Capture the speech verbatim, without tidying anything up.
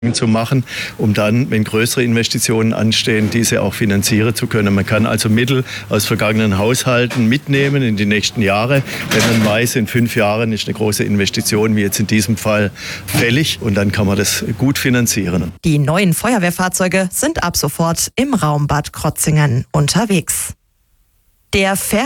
zu machen, um dann, wenn größere Investitionen anstehen, diese auch finanzieren zu können. Man kann also Mittel aus vergangenen Haushalten mitnehmen in die nächsten Jahre, wenn man weiß, in fünf Jahren ist eine große Investition, wie jetzt in diesem Fall, fällig und dann kann man das gut finanzieren. Die neuen Feuerwehrfahrzeuge sind ab sofort im Raum Bad Krotzingen unterwegs. Der Ver